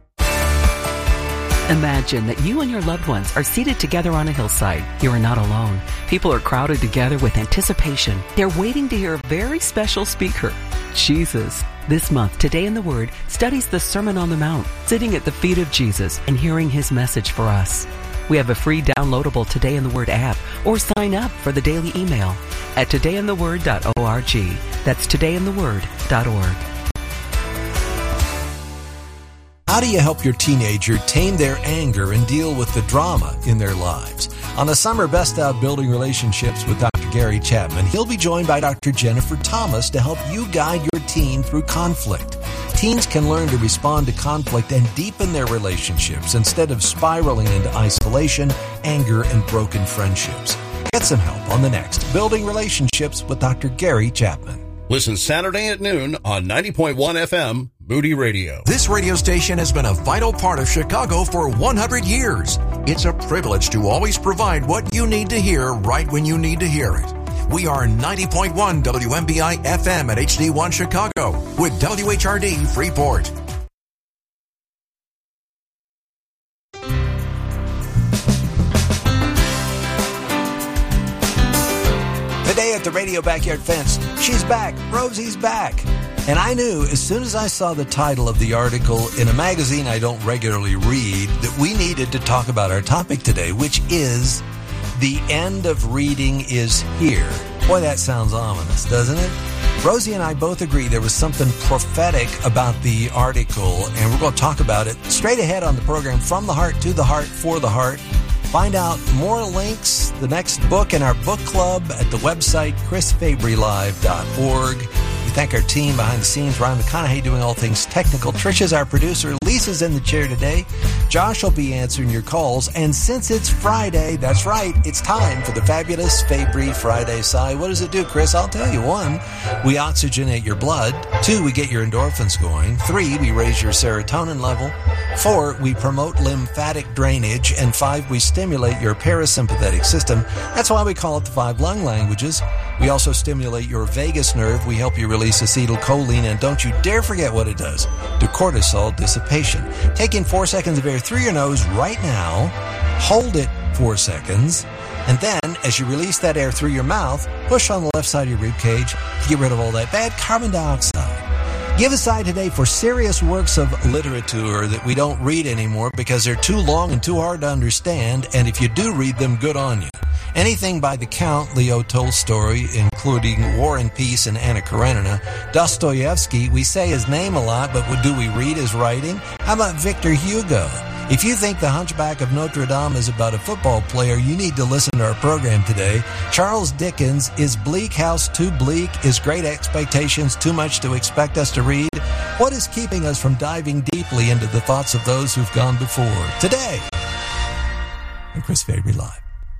Imagine that you and your loved ones are seated together on a hillside. You are not alone. People are crowded together with anticipation. They're waiting to hear a very special speaker, Jesus. This month, Today in the Word studies the Sermon on the Mount, sitting at the feet of Jesus and hearing his message for us. We have a free downloadable Today in the Word app, or sign up for the daily email at today in the word dot org. That's today in the word dot org. How do you help your teenager tame their anger and deal with the drama in their lives? On the Summer Best of Building Relationships with Doctor Gary Chapman, he'll be joined by Doctor Jennifer Thomas to help you guide your teen through conflict. Teens can learn to respond to conflict and deepen their relationships instead of spiraling into isolation, anger, and broken friendships. Get some help on the next Building Relationships with Doctor Gary Chapman. Listen Saturday at noon on ninety point one F M, Moody Radio. This radio station has been a vital part of Chicago for one hundred years. It's a privilege to always provide what you need to hear right when you need to hear it. We are ninety point one W M B I F M at H D one Chicago with W H R D Freeport. Today at the Radio Backyard Fence, she's back. Rosie's back. And I knew as soon as I saw the title of the article in a magazine I don't regularly read that we needed to talk about our topic today, which is The End of Reading is Here. Boy, that sounds ominous, doesn't it? Rosie and I both agree there was something prophetic about the article, and we're going to talk about it straight ahead on the program, From the Heart to the Heart for the Heart. Find out more links, the next book in our book club at the website chris fabry live dot org. We thank our team behind the scenes, Ryan McConaughey doing all things technical. Trisha's our producer. Lisa's in the chair today. Josh will be answering your calls. And since it's Friday, that's right, it's time for the fabulous Fabry Friday Sigh. What does it do, Chris? I'll tell you. One, we oxygenate your blood. Two, we get your endorphins going. Three, we raise your serotonin level. Four, we promote lymphatic drainage. And five, we stimulate your parasympathetic system. That's why we call it the five lung languages. We also stimulate your vagus nerve. We help you release acetylcholine. And don't you dare forget what it does to cortisol dissipation. Take in four seconds of air through your nose right now. Hold it four seconds. And then, as you release that air through your mouth, push on the left side of your rib cage to get rid of all that bad carbon dioxide. Give aside today for serious works of literature that we don't read anymore because they're too long and too hard to understand, and if you do read them, good on you. Anything by the Count Leo Tolstoy, including War and Peace and Anna Karenina. Dostoevsky, we say his name a lot, but do we read his writing? How about Victor Hugo? If you think The Hunchback of Notre Dame is about a football player, you need to listen to our program today. Charles Dickens' Is Bleak House Too Bleak? Is Great Expectations Too Much to Expect Us to Read? What is keeping us from diving deeply into the thoughts of those who've gone before? Today, on Chris Fabry Live.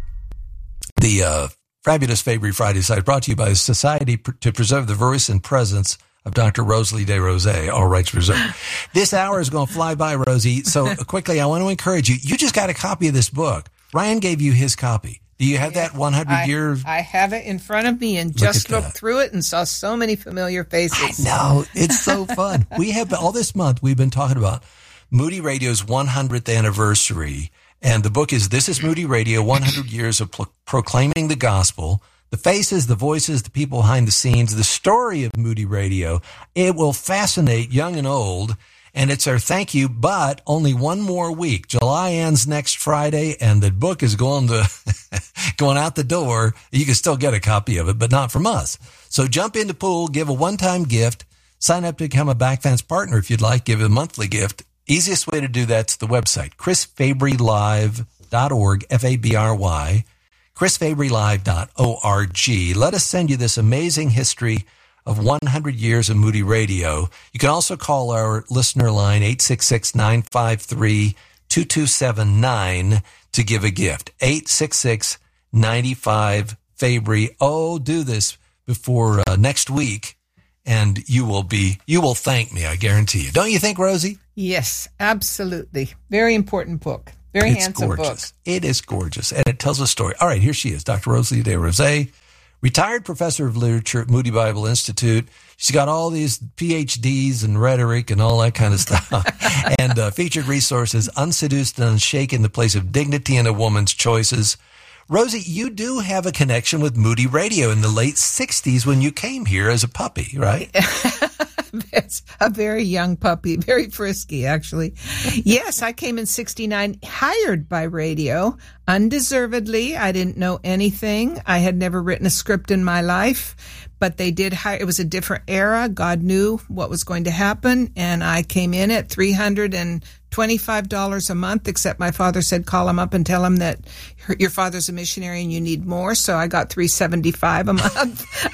The uh, fabulous Fabry Friday site brought to you by the Society to Preserve the Voice and Presence of Doctor Rosalie DesRosiers, all rights reserved. This hour is going to fly by, Rosie. So quickly, I want to encourage you. You just got a copy of this book. Ryan gave you his copy. Do you have that one hundred year? I have it in front of me and Look just looked that. through it and saw so many familiar faces. I know. It's so fun. We have, all this month, we've been talking about Moody Radio's one hundredth anniversary. And the book is This is Moody Radio, one hundred years of Pro- Proclaiming the Gospel. The faces, the voices, the people behind the scenes, the story of Moody Radio. It will fascinate young and old. And it's our thank you, but only one more week. July ends next Friday, and the book is going to going out the door. You can still get a copy of it, but not from us. So jump into Pool, give a one-time gift, sign up to become a Backfence partner if you'd like, give a monthly gift. Easiest way to do that's the website, chris fabry live dot org, F A B R Y, chris fabry live dot org. Let us send you this amazing history of one hundred years of Moody Radio. You can also call our listener line, eight six six, nine five three, two two seven nine, to give a gift. eight six six, nine five, Fabry. Oh, do this before uh, next week, and you will be, you will thank me, I guarantee you. Don't you think, Rosie? Yes, absolutely. Very important book. Very it's handsome gorgeous. book. It is gorgeous, and it tells a story. All right, here she is, Doctor Rosie DeRose, retired professor of literature at Moody Bible Institute. She's got all these P H Ds and rhetoric and all that kind of stuff. and uh, featured resources, Unseduced and Unshaken, The Place of Dignity in a Woman's Choices. Rosie, you do have a connection with Moody Radio in the late sixties when you came here as a puppy, right? It's a very young puppy, very frisky, actually. Yes, I came in sixty-nine, hired by radio, undeservedly. I didn't know anything. I had never written a script in my life, but they did hire. It was a different era. God knew what was going to happen, and I came in at three hundred twenty-five dollars a month, except my father said, call him up and tell him that your father's a missionary and you need more. So I got three hundred seventy-five dollars a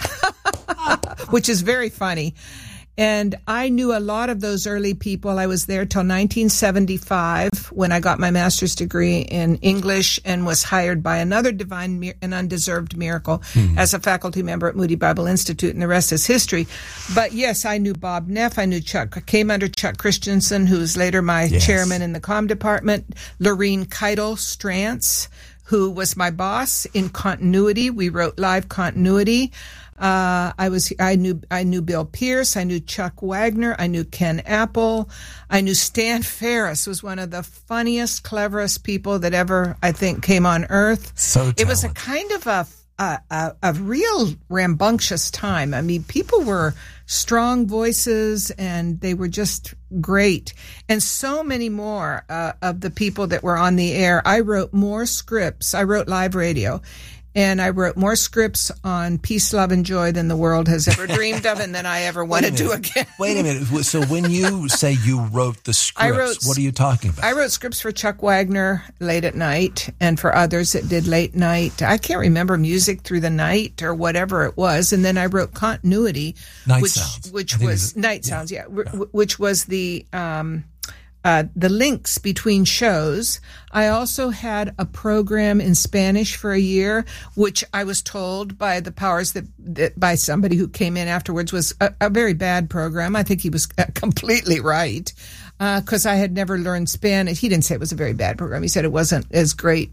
month, which is very funny. And I knew a lot of those early people. I was there till nineteen seventy-five when I got my master's degree in English and was hired by another divine and undeserved miracle hmm. as a faculty member at Moody Bible Institute, and the rest is history. But yes, I knew Bob Neff. I knew Chuck. I came under Chuck Christensen, who was later my yes. chairman in the comm department. Lorene Keitel Strantz, who was my boss in continuity. We wrote live continuity. Uh, I was, I knew, I knew Bill Pierce. I knew Chuck Wagner. I knew Ken Apple. I knew Stan Ferris was one of the funniest, cleverest people that ever, I think, came on earth. So talented. It was a kind of a, a, a, a real rambunctious time. I mean, people were strong voices and they were just great. And so many more, uh, of the people that were on the air. I wrote more scripts. I wrote live radio. And I wrote more scripts on peace, love, and joy than the world has ever dreamed of and than I ever want to do again. Wait a minute. So when you say you wrote the scripts, I wrote, what are you talking about? I wrote scripts for Chuck Wagner late at night and for others that did late night. I can't remember Music Through the Night or whatever it was. And then I wrote Continuity. Night which, Sounds. Which was, Night yeah, Sounds, yeah, yeah. Which was the... Um, Uh, the links between shows. I also had a program in Spanish for a year, which I was told by the powers that, that by somebody who came in afterwards was a, a very bad program. I think he was completely right, because uh, I had never learned Spanish. He didn't say it was a very bad program. He said it wasn't as great.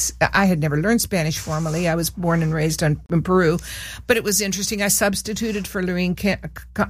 I had never learned Spanish formally. I was born and raised on, in Peru. But it was interesting. I substituted for Lorene uh,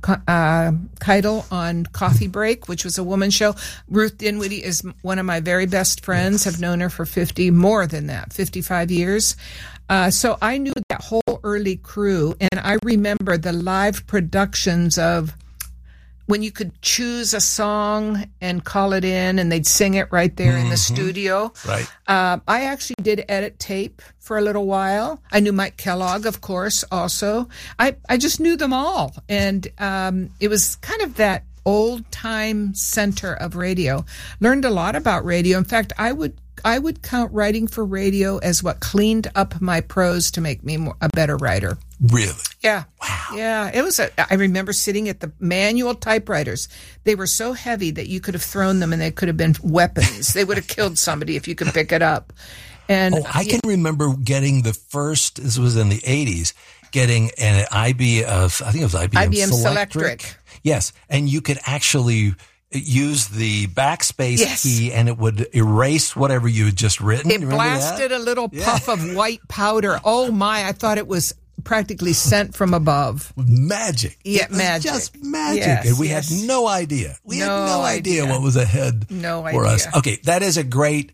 uh, Keitel on Coffee Break, which was a woman's show. Ruth Dinwiddie is one of my very best friends. I've known her for fifty, more than that, fifty-five years. Uh, so I knew that whole early crew, and I remember the live productions of when you could choose a song and call it in and they'd sing it right there mm-hmm. in the studio. Right. Uh, I actually did edit tape for a little while. I knew Mike Kellogg, of course, also. I, I just knew them all. And um, it was kind of that old-time center of radio. Learned a lot about radio. In fact, I would I would count writing for radio as what cleaned up my prose to make me more, a better writer. Really? Yeah. Wow. Yeah. It was a, I remember sitting at the manual typewriters. They were so heavy that you could have thrown them and they could have been weapons. They would have killed somebody if you could pick it up. And oh, I can yeah. remember getting the first, this was in the eighties, getting an I B M, I think it was I B M, I B M Selectric. Selectric. Yes. And you could actually use the backspace yes. key and it would erase whatever you had just written. It blasted that? a little yeah. puff of white powder. Oh my, I thought it was practically sent from above. Magic. Yeah, it was magic. Just magic. Yes, and we yes. had no idea. We no had no idea. idea what was ahead no for idea. us. Okay, that is a great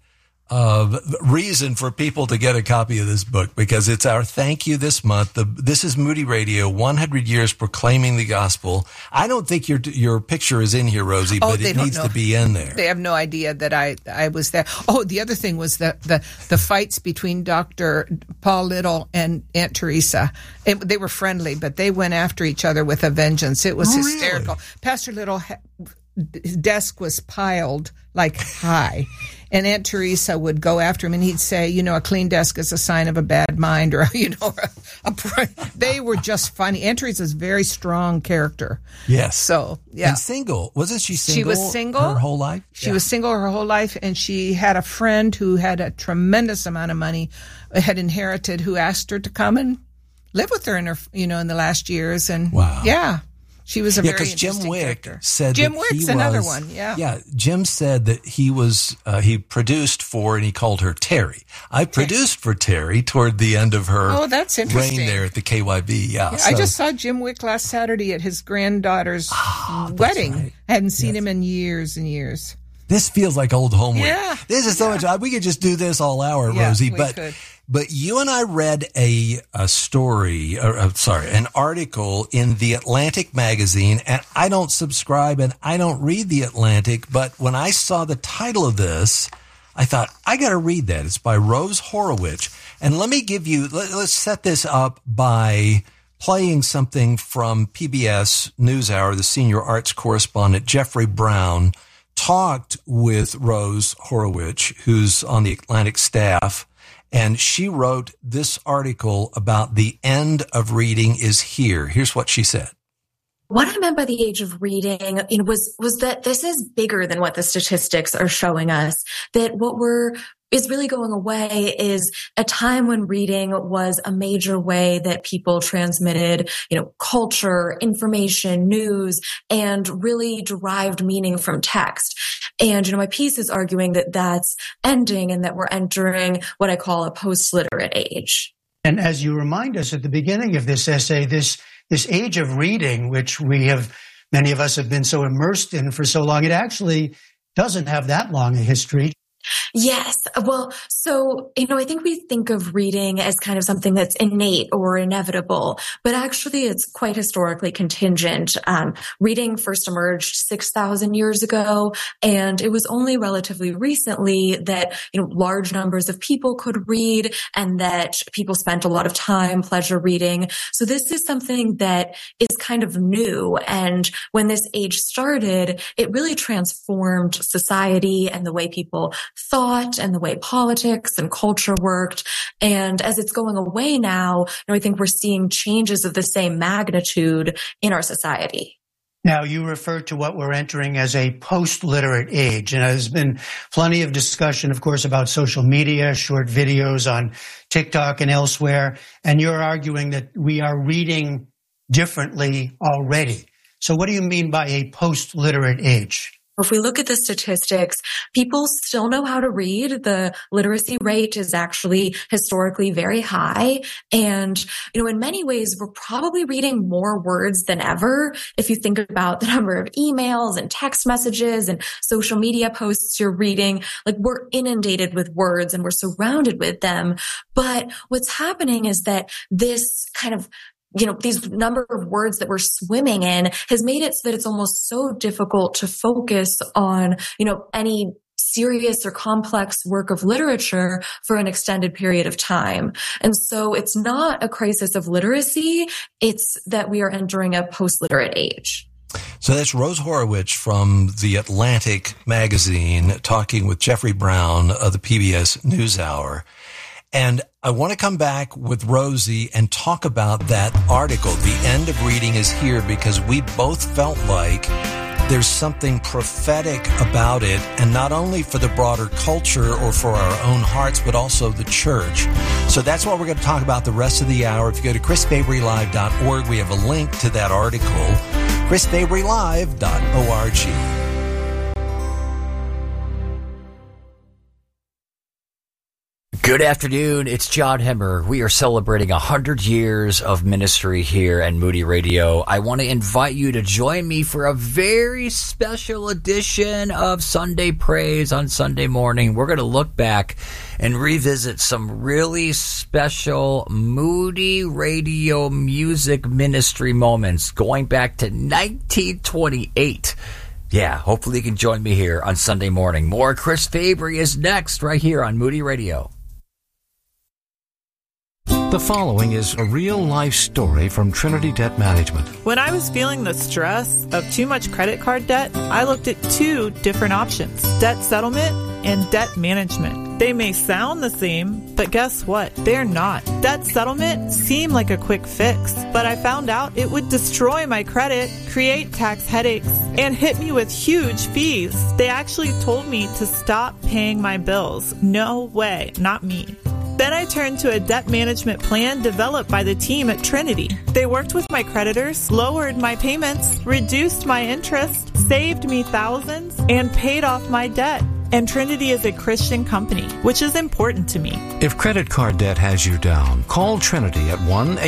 of reason for people to get a copy of this book, because it's our thank you this month. The, this is Moody Radio, one hundred years proclaiming the gospel. I don't think your your picture is in here, Rosie, oh, but it needs know. to be in there. They have no idea that I, I was there. Oh, the other thing was the, the, the fights between Doctor Paul Little and Aunt Teresa. It, they were friendly, but they went after each other with a vengeance. It was oh, hysterical. Really? Pastor Little, ha- his desk was piled like high. And Aunt Teresa would go after him, and he'd say, you know, a clean desk is a sign of a bad mind, or, you know, a, a, they were just funny. Aunt Teresa's a very strong character. Yes. So, yeah. And single. Wasn't she single? She was single. Her whole life? She yeah. was single her whole life, and she had a friend who had a tremendous amount of money, had inherited, who asked her to come and live with her in her, you know, in the last years. And wow. Yeah. She was a yeah, very interesting Jim Wick character. said Jim that Wick's he another was, one, yeah. Yeah, Jim said that he was, uh, he produced for, and he called her Terry. I produced for Terry toward the end of her oh, that's interesting. reign there at the K Y B, yeah. yeah so. I just saw Jim Wick last Saturday at his granddaughter's oh, wedding. Right. I hadn't seen yes. him in years and years. This feels like old homework. Yeah. This is so yeah. much. We could just do this all hour, yeah, Rosie. we But could. but you and I read a a story, or uh, sorry, an article in the Atlantic magazine, and I don't subscribe and I don't read the Atlantic. But when I saw the title of this, I thought I got to read that. It's by Rose Horowitz, and let me give you. Let, let's set this up by playing something from P B S NewsHour. The senior arts correspondent Jeffrey Brown talked with Rose Horowitz, who's on the Atlantic staff, and she wrote this article about the end of reading is here. Here's what she said. What I meant by the age of reading, you know, was was that this is bigger than what the statistics are showing us. That what we're is really going away is a time when reading was a major way that people transmitted, you know, culture, information, news, and really derived meaning from text. And, you know, my piece is arguing that that's ending and that we're entering what I call a post-literate age. And as you remind us at the beginning of this essay, this this age of reading, which we have, many of us have been so immersed in for so long, it actually doesn't have that long a history. Yes. Well, so, you know, I think we think of reading as kind of something that's innate or inevitable, but actually it's quite historically contingent. Um, reading first emerged six thousand years ago, and it was only relatively recently that, you know, large numbers of people could read and that people spent a lot of time pleasure reading. So this is something that is kind of new. And when this age started, it really transformed society and the way people thought and the way politics and culture worked. And as it's going away now, you know, I think we're seeing changes of the same magnitude in our society. Now, you refer to what we're entering as a post-literate age. And there's been plenty of discussion, of course, about social media, short videos on TikTok and elsewhere. And you're arguing that we are reading differently already. So what do you mean by a post-literate age? If we look at the statistics, people still know how to read. The literacy rate is actually historically very high. And, you know, in many ways, we're probably reading more words than ever. If you think about the number of emails and text messages and social media posts you're reading, like we're inundated with words and we're surrounded with them. But what's happening is that this kind of you know, these number of words that we're swimming in has made it so that it's almost so difficult to focus on, you know, any serious or complex work of literature for an extended period of time. And so it's not a crisis of literacy. It's that we are entering a post-literate age. So that's Rose Horowitz from the Atlantic magazine talking with Jeffrey Brown of the P B S NewsHour. And I want to come back with Rosie and talk about that article. The end of reading is here because we both felt like there's something prophetic about it, and not only for the broader culture or for our own hearts, but also the church. So that's what we're going to talk about the rest of the hour. If you go to chris fabry live dot org, we have a link to that article, chris fabry live dot org. Good afternoon. It's John Hemmer. We are celebrating one hundred years of ministry here at Moody Radio. I want to invite you to join me for a very special edition of Sunday Praise on Sunday morning. We're going to look back and revisit some really special Moody Radio music ministry moments going back to nineteen twenty-eight. Yeah, hopefully you can join me here on Sunday morning. More Chris Fabry is next right here on Moody Radio. The following is a real-life story from Trinity Debt Management. When I was feeling the stress of too much credit card debt, I looked at two different options, debt settlement and debt management. They may sound the same, but guess what? They're not. Debt settlement seemed like a quick fix, but I found out it would destroy my credit, create tax headaches, and hit me with huge fees. They actually told me to stop paying my bills. No way, not me. Then I turned to a debt management plan developed by the team at Trinity. They worked with my creditors, lowered my payments, reduced my interest, saved me thousands, and paid off my debt. And Trinity is a Christian company, which is important to me. If credit card debt has you down, call Trinity at one eight